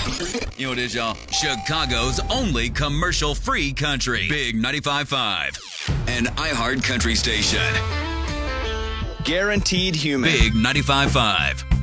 You know what it is, y'all? Chicago's only commercial-free country. Big 95.5. An iHeart country station. Guaranteed human. Big 95.5.